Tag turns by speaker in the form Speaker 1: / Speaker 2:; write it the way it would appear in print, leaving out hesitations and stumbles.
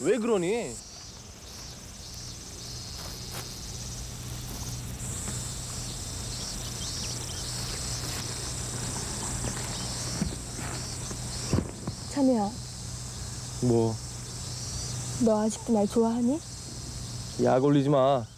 Speaker 1: 왜 그러니?
Speaker 2: 찬우야,
Speaker 1: 뭐,
Speaker 2: 너 아직도 날 좋아하니?
Speaker 1: 약 올리지 마.